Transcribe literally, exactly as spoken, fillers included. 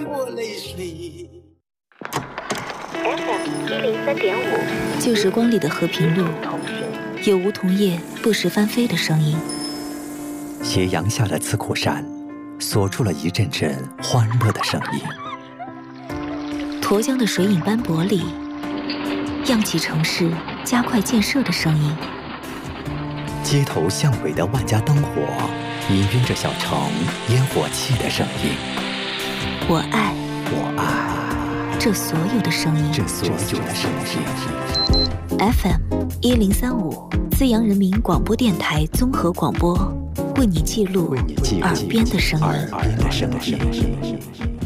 潸过泪水。 F M 一零三点五， 旧时光里的和平路，有梧桐叶不时翻飞的声音。 斜阳下的刺库山，锁住了一阵阵欢乐的声音。 沱江的水影斑驳里，漾起城市加快建设的声音。 街头巷尾的万家灯火，氤氲着小城烟火气的声音。 我爱， 我爱这所有的声音， 这所有的声音。 F M 一零三五，资阳人民广播电台综合广播，为你记录耳边的声音。 耳边的声音。